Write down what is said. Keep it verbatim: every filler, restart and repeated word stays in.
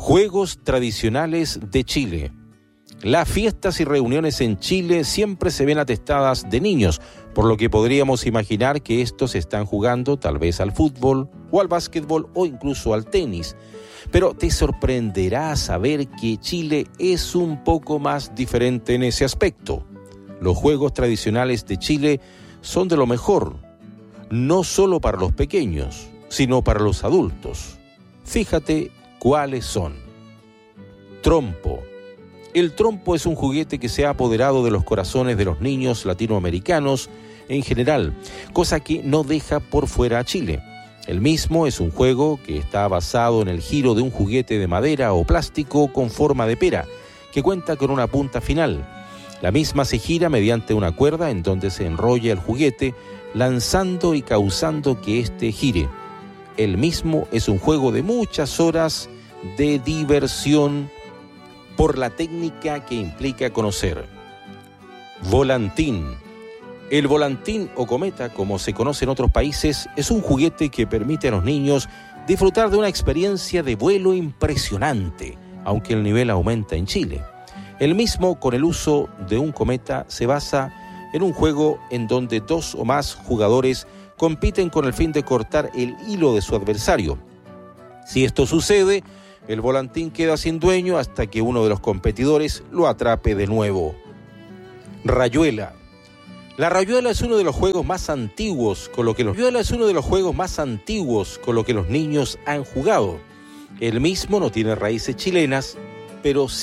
Juegos tradicionales de Chile. Las fiestas y reuniones en Chile siempre se ven atestadas de niños, por lo que podríamos imaginar que estos están jugando tal vez al fútbol o al básquetbol o incluso al tenis. Pero te sorprenderá saber que Chile es un poco más diferente en ese aspecto. Los juegos tradicionales de Chile son de lo mejor, no solo para los pequeños, sino para los adultos. Fíjate cuáles son. Trompo. El trompo es un juguete que se ha apoderado de los corazones de los niños latinoamericanos en general, cosa que no deja por fuera a Chile. El mismo es un juego que está basado en el giro de un juguete de madera o plástico con forma de pera, que cuenta con una punta final. La misma se gira mediante una cuerda en donde se enrolla el juguete, lanzando y causando que éste gire. El mismo es un juego de muchas horas de diversión por la técnica que implica conocer. Volantín. El volantín o cometa, como se conoce en otros países, es un juguete que permite a los niños disfrutar de una experiencia de vuelo impresionante, aunque el nivel aumenta en Chile. El mismo, con el uso de un cometa, se basa en un juego en donde dos o más jugadores compiten con el fin de cortar el hilo de su adversario. Si esto sucede, el volantín queda sin dueño hasta que uno de los competidores lo atrape de nuevo. Rayuela. La rayuela es uno de los juegos más antiguos con lo que los, rayuela es uno de los juegos más antiguos con lo que los niños han jugado. El mismo no tiene raíces chilenas, pero sí